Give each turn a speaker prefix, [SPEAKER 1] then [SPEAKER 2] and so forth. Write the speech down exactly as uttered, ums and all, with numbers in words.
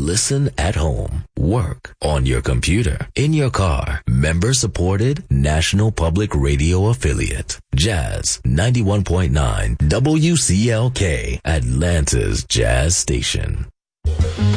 [SPEAKER 1] Listen at home, work, on your computer, in your car. Member-supported National Public Radio affiliate. Jazz ninety-one point nine W C L K, Atlanta's Jazz Station.